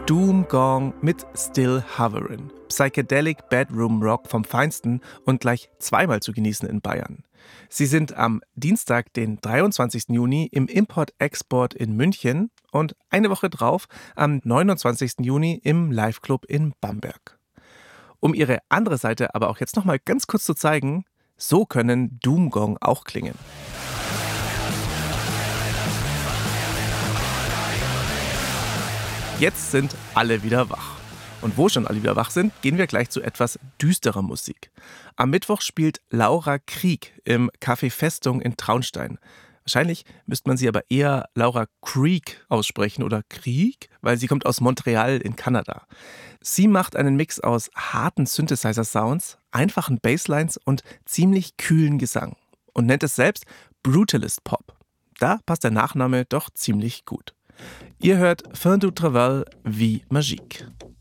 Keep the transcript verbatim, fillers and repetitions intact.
Doom Gong mit Still Hoverin'. Psychedelic Bedroom Rock vom Feinsten und gleich zweimal zu genießen in Bayern. Sie sind am Dienstag, den dreiundzwanzigsten Juni, im Import-Export in München und eine Woche drauf, am neunundzwanzigsten Juni, im Live-Club in Bamberg. Um ihre andere Seite aber auch jetzt nochmal ganz kurz zu zeigen, so können Doom Gong auch klingen. Jetzt sind alle wieder wach. Und wo schon alle wieder wach sind, gehen wir gleich zu etwas düsterer Musik. Am Mittwoch spielt Laura Krieg im Café Festung in Traunstein. Wahrscheinlich müsste man sie aber eher Laura Creek aussprechen oder Krieg, weil sie kommt aus Montreal in Kanada. Sie macht einen Mix aus harten Synthesizer-Sounds, einfachen Basslines und ziemlich kühlen Gesang und nennt es selbst Brutalist Pop. Da passt der Nachname doch ziemlich gut. Ihr hört Fin du Travail wie Magique.